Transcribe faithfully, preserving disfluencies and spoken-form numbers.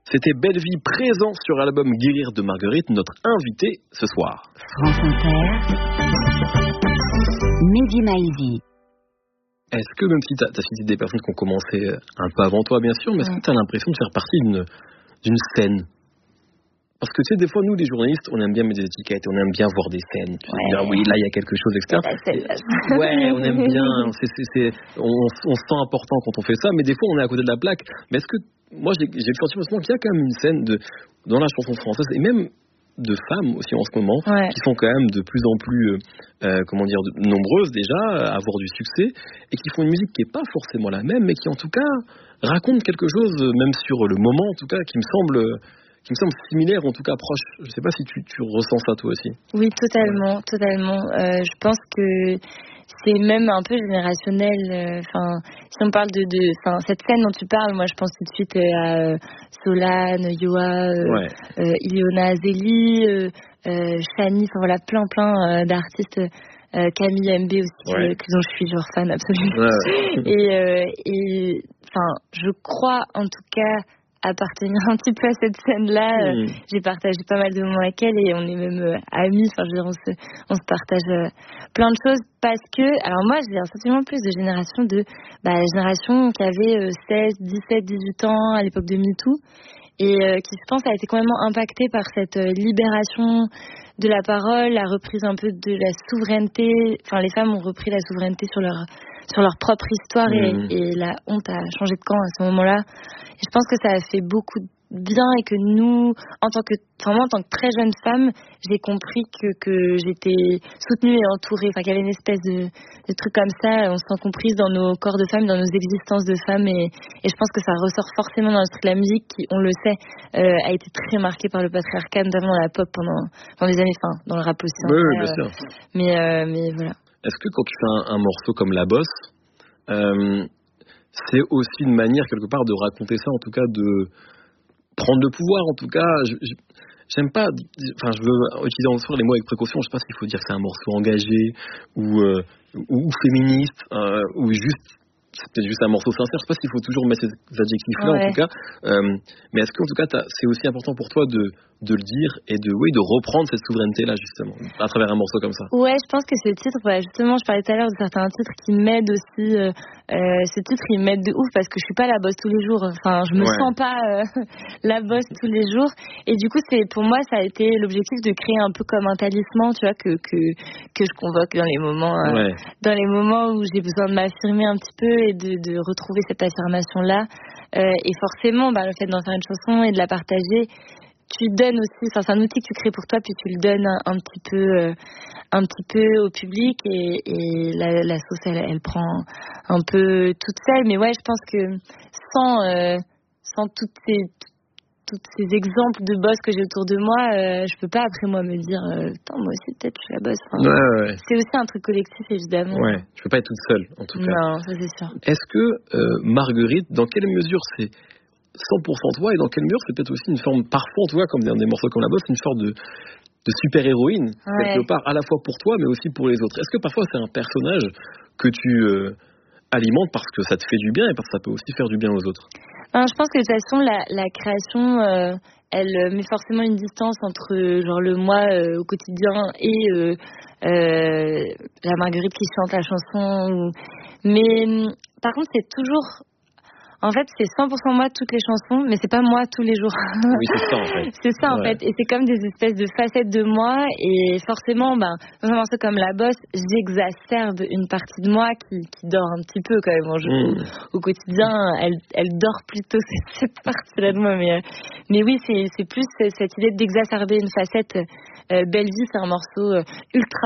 C'était Belle Vie, présent sur l'album Guérir de Marguerite, notre invité ce soir. France Inter, Mehdi Maizi. Est-ce que, même si tu as cité des personnes qui ont commencé un peu avant toi, bien sûr, mais est-ce ouais. que tu as l'impression de faire partie d'une, d'une scène ? Parce que tu sais, des fois, nous, les journalistes, on aime bien mettre des étiquettes, on aime bien voir des scènes. Tu ouais. sais, dire, oui, là, il y a quelque chose, et cetera. Ouais, ouais, on aime bien. C'est, c'est, c'est, on, on se sent important quand on fait ça, mais des fois, on est à côté de la plaque. Mais est-ce que, moi, j'ai, j'ai le sentiment qu'il y a quand même une scène de, dans la chanson française, et même de femmes aussi en ce moment, ouais. qui sont quand même de plus en plus, euh, comment dire, de, nombreuses déjà, à avoir du succès, et qui font une musique qui n'est pas forcément la même, mais qui, en tout cas, raconte quelque chose, même sur le moment, en tout cas, qui me semble... qui me semble similaire, en tout cas proche. Je ne sais pas si tu, tu ressens ça toi aussi. Oui, totalement, ouais. totalement. Euh, je pense que c'est même un peu générationnel. Enfin, euh, si on parle de, de, enfin, cette scène dont tu parles, moi je pense tout de suite à euh, Solane, Yoa, euh, ouais. euh, Ileona Azélie, euh, euh, Shani, enfin voilà, plein plein euh, d'artistes. Euh, Camille M B aussi, ouais. euh, dont je suis genre fan absolue. Ouais. et, euh, et, enfin, je crois en tout cas appartenir un petit peu à cette scène-là. Mmh. Euh, j'ai partagé pas mal de moments avec elle et on est même euh, amis. Enfin, je veux dire, on se, on se partage euh, plein de choses parce que, alors moi, j'ai un sentiment plus de génération de, bah, la génération qui avait euh, seize, dix-sept, dix-huit ans à l'époque de MeToo et euh, qui, je pense, a été complètement impactée par cette euh, libération de la parole, la reprise un peu de la souveraineté. Enfin, les femmes ont repris la souveraineté sur leur sur leur propre histoire mmh. et, et la honte a changé de camp à ce moment-là. Et je pense que ça a fait beaucoup de bien et que nous, en tant que, enfin moi, en tant que très jeune femme, j'ai compris que, que j'étais soutenue et entourée, enfin qu'il y avait une espèce de, de truc comme ça, on se sent comprise dans nos corps de femmes, dans nos existences de femmes et, et je pense que ça ressort forcément dans l'industrie de la musique qui, on le sait, euh, a été très marquée par le patriarcat, notamment dans la pop pendant, pendant des années, enfin dans le rap aussi. Oui, hein, oui, bien euh, sûr. Mais, euh, mais voilà. Est-ce que quand tu fais un, un morceau comme La Bosse, euh, c'est aussi une manière quelque part de raconter ça, en tout cas de prendre le pouvoir, en tout cas, je, je, j'aime pas, enfin je veux utiliser en soi les mots avec précaution, je sais pas s'il faut dire que c'est un morceau engagé ou, euh, ou, ou féministe, euh, ou juste, c'est peut-être juste un morceau sincère, je sais pas s'il faut toujours mettre ces adjectifs-là ouais. en tout cas, euh, mais est-ce qu'en tout cas c'est aussi important pour toi de, de le dire et de, oui, de reprendre cette souveraineté-là justement, à travers un morceau comme ça? Ouais, je pense que ce titre, bah, justement, je parlais tout à l'heure de certains titres qui m'aident aussi, euh, euh, ce titre il m'aide de ouf parce que je suis pas la bosse tous les jours, enfin je me ouais. sens pas euh, la bosse tous les jours et du coup c'est, pour moi ça a été l'objectif de créer un peu comme un talisman, tu vois, que, que, que je convoque dans les moments, euh, ouais. dans les moments où j'ai besoin de m'affirmer un petit peu et de, de retrouver cette affirmation-là. Euh, et forcément, bah, le fait d'en faire une chanson et de la partager, tu donnes aussi, enfin, c'est un outil que tu crées pour toi, puis tu le donnes un, un petit peu, euh, un petit peu au public et, et la, la sauce, elle, elle prend un peu toute seule. Mais ouais, je pense que sans, euh, sans toutes ces, toutes ces exemples de boss que j'ai autour de moi, euh, je peux pas après moi me dire, euh, attends, moi aussi peut-être je suis la boss. Enfin, ouais, ouais, ouais. C'est aussi un truc collectif évidemment. Ouais, tu peux pas être toute seule en tout cas. Non, ça c'est sûr. Est-ce que euh, Marguerite, dans quelle mesure c'est cent pour cent toi et dans quelle mesure c'est peut-être aussi une forme, parfois tu vois, comme dans des morceaux comme La Bosse, une sorte de, de super-héroïne ouais. quelque part, à la fois pour toi mais aussi pour les autres. Est-ce que parfois c'est un personnage que tu euh, alimentes parce que ça te fait du bien et parce que ça peut aussi faire du bien aux autres? Ben, je pense que de toute façon la, la création euh, elle met forcément une distance entre genre le moi euh, au quotidien et euh, euh, la Marguerite qui chante la chanson ou... mais par contre c'est toujours, en fait, c'est cent pour cent moi toutes les chansons, mais c'est pas moi tous les jours. Oui, c'est ça en fait. C'est ça en ouais. fait, et c'est comme des espèces de facettes de moi, et forcément, ben, dans un morceau comme La Bosse, j'exacerbe une partie de moi qui, qui dort un petit peu quand même. Bon, je, mmh. au, au quotidien, elle, elle dort plutôt cette, cette partie-là de moi, mais, mais oui, c'est, c'est plus cette idée d'exacerber une facette. Euh, Belle Vie, c'est un morceau ultra